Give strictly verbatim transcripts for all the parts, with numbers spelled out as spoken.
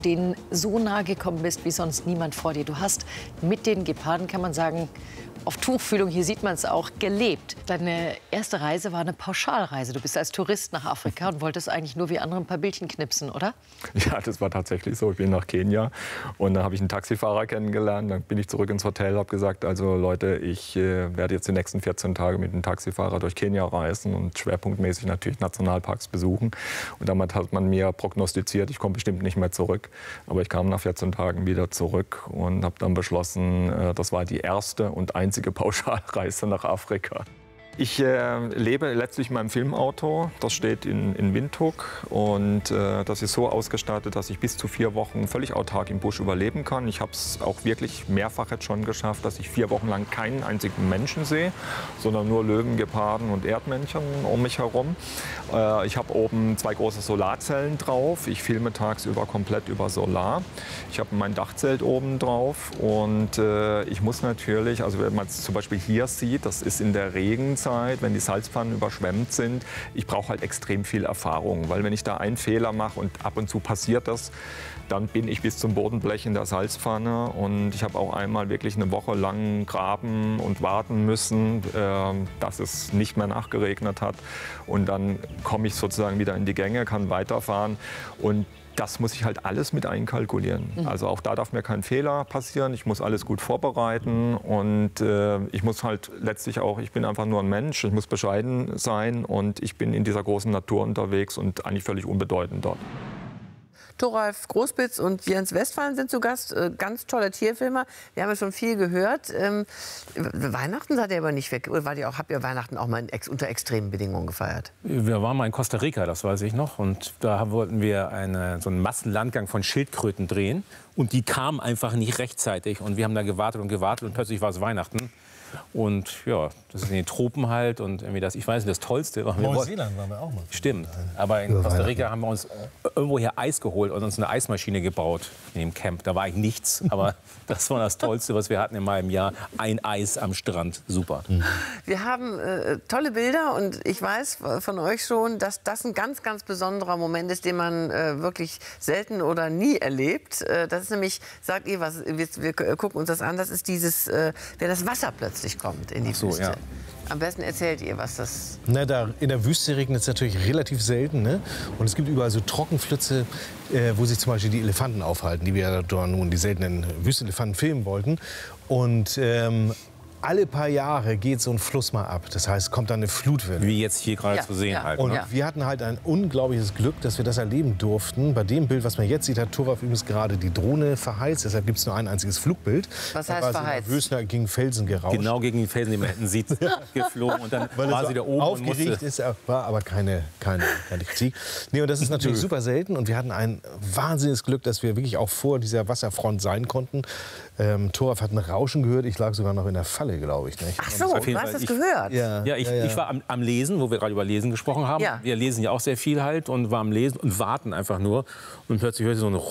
denen so nahe gekommen bist wie sonst niemand vor dir. Du hast mit den Geparden, kann man sagen, auf Tuchfühlung, hier sieht man es auch, gelebt. Deine erste Reise war eine Pauschalreise. Du bist als Tourist nach Afrika und wolltest eigentlich nur wie andere ein paar Bildchen knipsen, oder? Ja, das war tatsächlich so. Ich bin nach Kenia und da habe ich einen Taxifahrer kennengelernt. Dann bin ich zurück ins Hotel, habe gesagt, also Leute, ich äh, werde jetzt die nächsten vierzehn Tage mit einem Taxifahrer durch Kenia reisen und schwerpunktmäßig natürlich Nationalparks besuchen. Und damit hat man mir prognostiziert, ich komme bestimmt nicht mehr zurück. Aber ich kam nach vierzehn Tagen wieder zurück und habe dann beschlossen, äh, das war die erste und einzige einzige Pauschalreise nach Afrika. Ich äh, lebe letztlich in meinem Filmauto. Das steht in, in Windhoek und äh, das ist so ausgestattet, dass ich bis zu vier Wochen völlig autark im Busch überleben kann. Ich habe es auch wirklich mehrfach jetzt schon geschafft, dass ich vier Wochen lang keinen einzigen Menschen sehe, sondern nur Löwen, Geparden und Erdmännchen um mich herum. Äh, ich habe oben zwei große Solarzellen drauf. Ich filme tagsüber komplett über Solar. Ich habe mein Dachzelt oben drauf und äh, ich muss natürlich, also wenn man es zum Beispiel hier sieht, das ist in der Regenzeit, wenn die Salzpfannen überschwemmt sind. Ich brauche halt extrem viel Erfahrung, weil wenn ich da einen Fehler mache und ab und zu passiert das, dann bin ich bis zum Bodenblech in der Salzpfanne. Und ich habe auch einmal wirklich eine Woche lang graben und warten müssen, äh, dass es nicht mehr nachgeregnet hat. Und dann komme ich sozusagen wieder in die Gänge, kann weiterfahren. Und das muss ich halt alles mit einkalkulieren. Mhm. Also auch da darf mir kein Fehler passieren. Ich muss alles gut vorbereiten und äh, ich muss halt letztlich auch, ich bin einfach nur ein Mensch, ich muss bescheiden sein und ich bin in dieser großen Natur unterwegs und eigentlich völlig unbedeutend dort. Thoralf Großbitz und Jens Westphalen sind zu Gast. Äh, ganz tolle Tierfilmer. Wir haben ja schon viel gehört. Ähm, Weihnachten seid ihr aber nicht weg. Oder war ihr auch, habt ihr Weihnachten auch mal in ex, unter extremen Bedingungen gefeiert? Wir waren mal in Costa Rica, das weiß ich noch. Und da wollten wir eine, so einen Massenlandgang von Schildkröten drehen. Und die kamen einfach nicht rechtzeitig. Und wir haben da gewartet und gewartet. Und plötzlich war es Weihnachten. Und ja, das ist in den Tropen halt und irgendwie das, ich weiß nicht, das Tollste. Neuseeland waren wir auch mal. Stimmt, aber in Costa Rica haben wir uns irgendwo hier Eis geholt und uns eine Eismaschine gebaut in dem Camp. Da war eigentlich nichts, aber das war das Tollste, was wir hatten in meinem Jahr. Ein Eis am Strand, super. Wir haben äh, tolle Bilder und ich weiß von euch schon, dass das ein ganz, ganz besonderer Moment ist, den man äh, wirklich selten oder nie erlebt. Äh, das ist nämlich, sagt ihr was, wir, wir gucken uns das an, das ist dieses, äh, wenn das Wasser plötzlich kommt in die so, Wüste. Ja. Am besten erzählt ihr, was das... Na, da in der Wüste regnet es natürlich relativ selten. Ne? Und es gibt überall so Trockenflütze, äh, wo sich zum Beispiel die Elefanten aufhalten, die wir da nun die seltenen Wüstenelefanten filmen wollten. Und ähm, alle paar Jahre geht so ein Fluss mal ab. Das heißt, kommt dann eine Flutwelle. Wie jetzt hier gerade Ja, zu sehen ja. halt. Und Ne? Ja. wir hatten halt ein unglaubliches Glück, dass wir das erleben durften. Bei dem Bild, was man jetzt sieht, hat Thoralf übrigens gerade die Drohne verheizt. Deshalb gibt es nur ein einziges Flugbild. Was Da heißt war sie in der verheizt? Wüste gegen Felsen gerauscht. Genau gegen den Felsen, den wir hätten sieht, geflogen. Und dann Weil war er sie da so oben und aufgeregt musste... ist, er war aber keine, keine, keine Kritik. Nee, und das ist natürlich super selten. Und wir hatten ein wahnsinniges Glück, dass wir wirklich auch vor dieser Wasserfront sein konnten. Ähm, Thoralf hat ein Rauschen gehört. Ich lag sogar noch in der Falle, glaube ich. Nicht? Ach so, auf jeden du hast Fall, das ich- gehört? Ja, Ja, ich, ja, ja. ich war am, am Lesen, wo wir gerade über Lesen gesprochen haben. Ja. Wir lesen ja auch sehr viel halt und war am Lesen und warten einfach nur. Und plötzlich hörte ich so eine...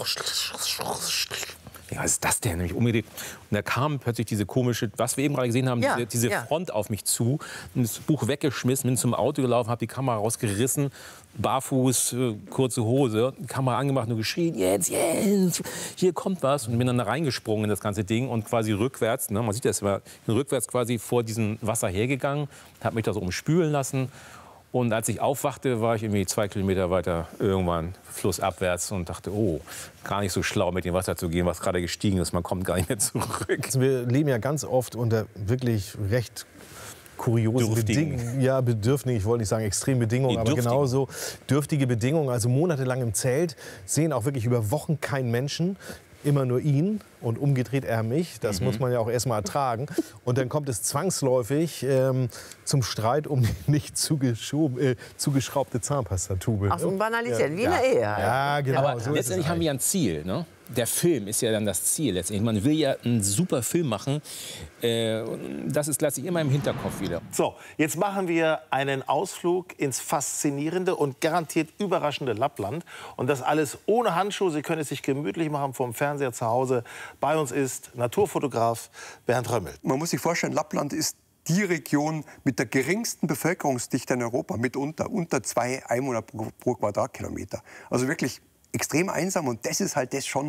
Ja, was ist das denn? Nämlich umgedreht. Und da kam plötzlich diese komische, was wir eben gerade gesehen haben, Ja, diese, diese ja. Front auf mich zu. Und das Buch weggeschmissen, bin zum Auto gelaufen, habe die Kamera rausgerissen, barfuß, äh, kurze Hose, die Kamera angemacht, nur geschrien, jetzt, jetzt, hier kommt was. Und bin dann da reingesprungen in das ganze Ding und quasi rückwärts, ne, man sieht das, ich bin rückwärts quasi vor diesem Wasser hergegangen, habe mich da so umspülen lassen. Und als ich aufwachte, war ich irgendwie zwei Kilometer weiter irgendwann flussabwärts und dachte, oh, gar nicht so schlau mit dem Wasser zu gehen, was gerade gestiegen ist. Man kommt gar nicht mehr zurück. Also wir leben ja ganz oft unter wirklich recht kuriosen Dürftigen. Bedingungen. Ja, bedürftig, ich wollte nicht sagen extrem Bedingungen, Nee, aber dürftigen. genauso dürftige Bedingungen. Also monatelang im Zelt, sehen auch wirklich über Wochen keinen Menschen. Immer nur ihn und umgedreht er mich. Das Mhm. muss man ja auch erst mal ertragen. Und dann kommt es zwangsläufig ähm, zum Streit um die nicht zugeschob, äh, zugeschraubte Zahnpastatube. Ach, so eine Banalität, Ja. wie in der Ehe. halt. Ja, genau. Aber so ist es letztendlich haben wir ja ein Ziel. Ne? Der Film ist ja dann das Ziel letztendlich. Man will ja einen super Film machen. Äh, das ist letztlich immer im Hinterkopf wieder. So, jetzt machen wir einen Ausflug ins faszinierende und garantiert überraschende Lappland. Und das alles ohne Handschuhe. Sie können es sich gemütlich machen vom Fernseher zu Hause. Bei uns ist Naturfotograf Bernd Römmel. Man muss sich vorstellen, Lappland ist die Region mit der geringsten Bevölkerungsdichte in Europa, mitunter unter zwei Einwohner pro, pro Quadratkilometer. Also wirklich extrem einsam und das ist halt das schon,